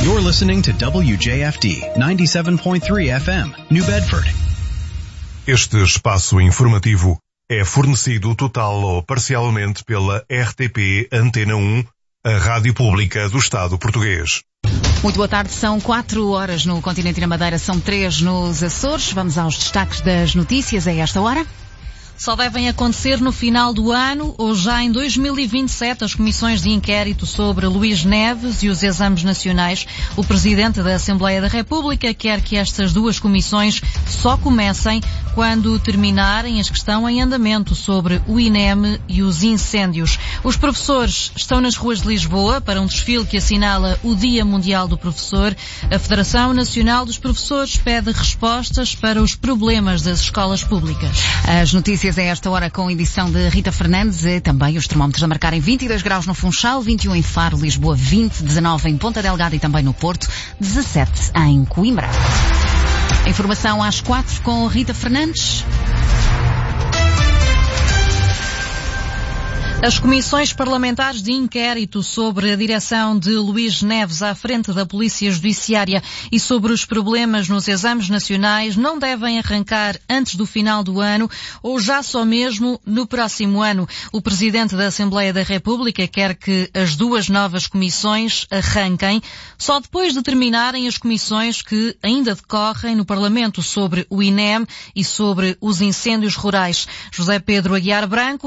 You're listening to WJFD 97.3 FM, New Bedford. Este espaço informativo é fornecido total ou parcialmente pela RTP Antena 1, a Rádio Pública do Estado Português. Muito boa tarde, são 4 horas no continente e na Madeira, são 3 nos Açores. Vamos aos destaques das notícias a esta hora. Só devem acontecer no final do ano ou já em 2027 as comissões de inquérito sobre Luís Neves e os exames nacionais. O Presidente da Assembleia da República quer que estas duas comissões só comecem quando terminarem as que estão em andamento sobre o INEM e os incêndios. Os professores estão nas ruas de Lisboa para um desfile que assinala o Dia Mundial do Professor. A Federação Nacional dos Professores pede respostas para os problemas das escolas públicas. As notícias a esta hora com edição de Rita Fernandes e também os termómetros a marcarem 22 graus no Funchal, 21 em Faro, Lisboa, 20, 19 em Ponta Delgada e também no Porto, 17 em Coimbra. Informação às 4 com Rita Fernandes. As comissões parlamentares de inquérito sobre a direção de Luís Neves à frente da Polícia Judiciária e sobre os problemas nos exames nacionais não devem arrancar antes do final do ano ou já só mesmo no próximo ano. O Presidente da Assembleia da República quer que as duas novas comissões arranquem só depois de terminarem as comissões que ainda decorrem no Parlamento sobre o INEM e sobre os incêndios rurais. José Pedro Aguiar Branco